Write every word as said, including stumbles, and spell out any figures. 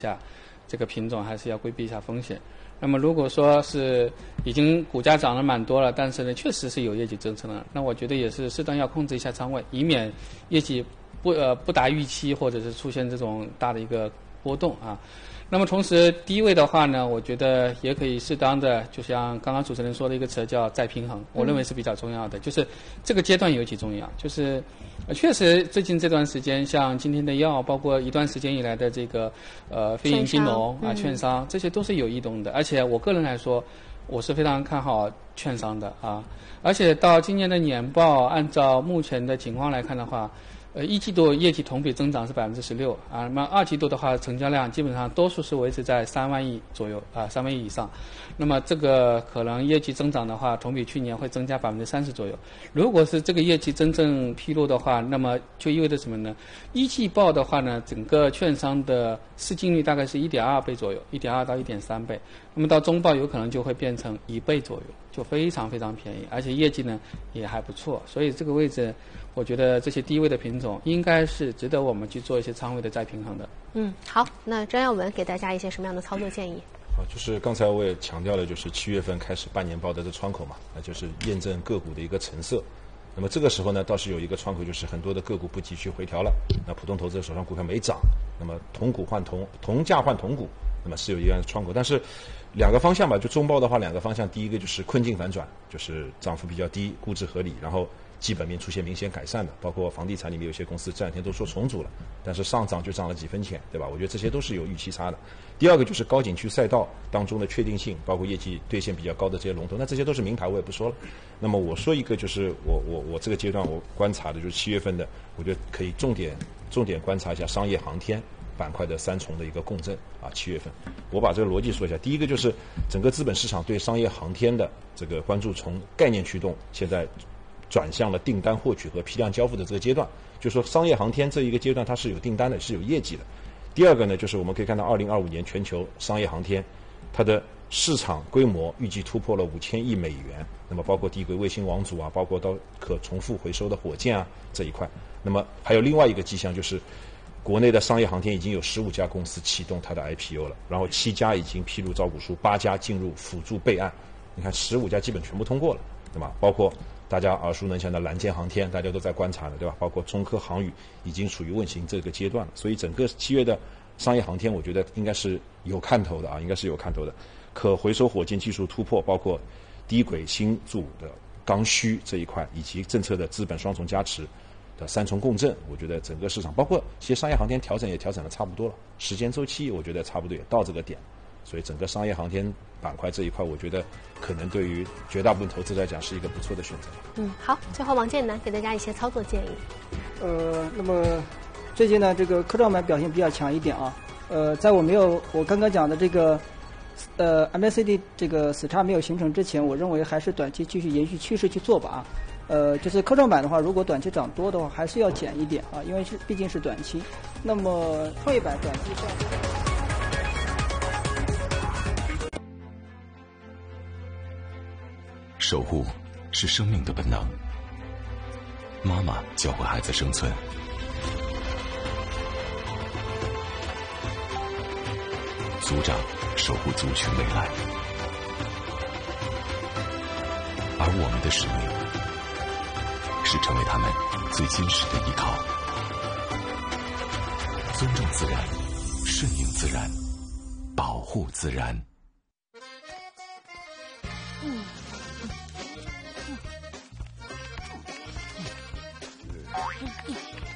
下，这个品种还是要规避一下风险。那么如果说是已经股价涨了蛮多了，但是呢确实是有业绩增长了，那我觉得也是适当要控制一下仓位，以免业绩不呃不达预期，或者是出现这种大的一个波动啊。那么同时低位的话呢，我觉得也可以适当的，就像刚刚主持人说的一个词叫再平衡，我认为是比较重要的，嗯、就是这个阶段尤其重要。就是呃确实最近这段时间，像今天的药，包括一段时间以来的这个呃非银金融啊、券商，这些都是有异动的。而且我个人来说，我是非常看好券商的啊。而且到今年的年报，按照目前的情况来看的话，呃，一季度业绩同比增长是百分之十六啊，那么二季度的话，成交量基本上多数是维持在三万亿左右啊，三万亿以上。那么这个可能业绩增长的话，同比去年会增加百分之三十左右。如果是这个业绩真正披露的话，那么就意味着什么呢？一季报的话呢，整个券商的市净率大概是一点二倍左右，一点二到一点三倍。那么到中报有可能就会变成一倍左右，就非常非常便宜，而且业绩呢也还不错。所以这个位置，我觉得这些低位的品种应该是值得我们去做一些仓位的再平衡的。 嗯，好，那张耀文给大家一些什么样的操作建议？ 好，就是刚才我也强调了，就是七月份开始半年报的这窗口嘛，那就是验证个股的一个成色。那么这个时候呢，倒是有一个窗口，就是很多的个股不急需回调了，那普通投资者手上股票没涨，那么同股换同同价换同股，那么是有一个窗口，但是两个方向吧，就中报的话，两个方向，第一个就是困境反转，就是涨幅比较低，估值合理，然后基本面出现明显改善的，包括房地产里面有些公司这两天都说重组了，但是上涨就涨了几分钱，对吧？我觉得这些都是有预期差的。第二个就是高景区赛道当中的确定性，包括业绩兑现比较高的这些龙头，那这些都是名牌，我也不说了。那么我说一个，就是我我我这个阶段我观察的就是七月份的，我觉得可以重点重点观察一下商业航天板块的三重的一个共振啊，七月份，我把这个逻辑说一下。第一个就是整个资本市场对商业航天的这个关注从概念驱动，现在转向了订单获取和批量交付的这个阶段，就是说商业航天这一个阶段它是有订单的，是有业绩的。第二个呢，就是我们可以看到二零二五年全球商业航天它的市场规模预计突破了五千亿美元，那么包括低轨卫星网组啊，包括到可重复回收的火箭啊这一块。那么还有另外一个迹象就是国内的商业航天已经有十五家公司启动它的 I P O 了，然后七家已经披露招股书，八家进入辅助备案。你看十五家基本全部通过了，对吧？包括大家耳熟能详的蓝箭航天，大家都在观察的，对吧？包括中科航宇已经处于问型这个阶段了，所以整个七月的商业航天，我觉得应该是有看头的啊，应该是有看头的。可回收火箭技术突破，包括低轨星组的刚需这一块，以及政策的资本双重加持的三重共振，我觉得整个市场，包括其实商业航天调整也调整的差不多了，时间周期我觉得差不多也到这个点，所以整个商业航天板块这一块，我觉得可能对于绝大部分投资来讲是一个不错的选择。 嗯，好，最后王建南给大家一些操作建议。 呃，那么最近呢，这个科创板表现比较强一点啊。呃，在我没有我刚刚讲的这个呃 M A C D 这个死叉没有形成之前，我认为还是短期继续延续趋势去做吧啊。呃，就是科创板的话，如果短期涨多的话，还是要减一点啊，因为是毕竟是短期。那么创业板短期上。 守护是生命的本能。妈妈教会孩子生存，族长守护族群未来，而我们的使命是成为他们最坚实的依靠。尊重自然，顺应自然，保护自然。嗯嗯嗯